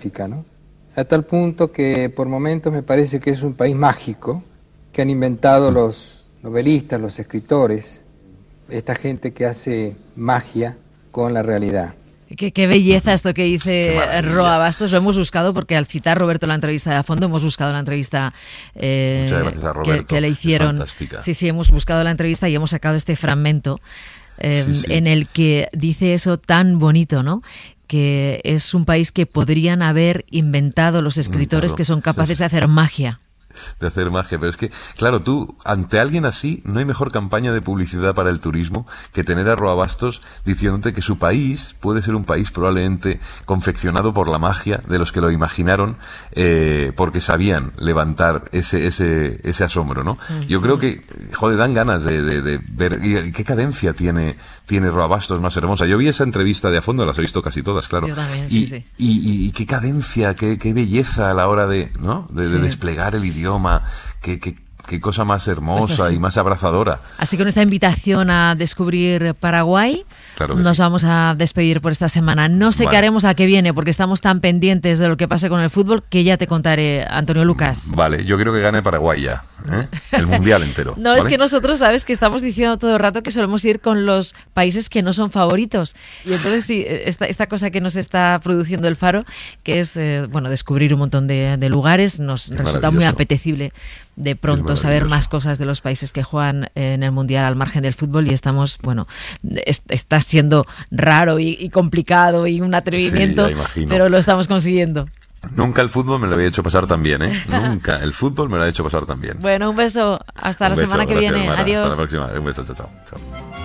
cinematográfica, ¿no? A tal punto que por momentos me parece que es un país mágico que han inventado los novelistas, los escritores, esta gente que hace magia con la realidad. Qué belleza esto que dice Roa Bastos. Lo hemos buscado porque al citar Roberto la entrevista de a fondo, hemos buscado la entrevista muchas gracias a Roberto, que le hicieron. Fantástica. Sí, hemos buscado la entrevista y hemos sacado este fragmento en el que dice eso tan bonito, ¿no? Que es un país que podrían haber inventado los escritores que son capaces de hacer magia. De hacer magia, pero es que, claro, tú, ante alguien así, no hay mejor campaña de publicidad para el turismo que tener a Roa Bastos diciéndote que su país puede ser un país probablemente confeccionado por la magia de los que lo imaginaron, porque sabían levantar ese asombro, ¿no? Yo creo que, joder, dan ganas de ver, y qué cadencia tiene Roa Bastos más hermosa. Yo vi esa entrevista de a fondo, las he visto casi todas, claro. Yo también, y qué cadencia, qué belleza a la hora de, ¿no? De desplegar el idioma. Qué cosa más hermosa y más abrazadora. Así que con esta invitación a descubrir Paraguay, claro que nos vamos a despedir por esta semana. No sé qué haremos a qué viene, porque estamos tan pendientes de lo que pase con el fútbol que ya te contaré, Antonio Lucas. Vale, yo creo que gane Paraguay ya, el mundial entero. No, ¿vale? Es que nosotros, sabes, que estamos diciendo todo el rato que solemos ir con los países que no son favoritos. Y entonces sí, esta cosa que nos está produciendo el Faro, que es descubrir un montón de lugares, nos resulta muy apetecible de pronto saber más cosas de los países que juegan en el Mundial al margen del fútbol, y estamos, está siendo raro y complicado y un atrevimiento, pero lo estamos consiguiendo. Nunca el fútbol me lo había hecho pasar tan bien, ¿eh? Nunca el fútbol me lo ha hecho pasar tan bien. Bueno, un beso. Hasta la semana que viene. Mara. Adiós. Hasta la próxima. Un beso. Chao.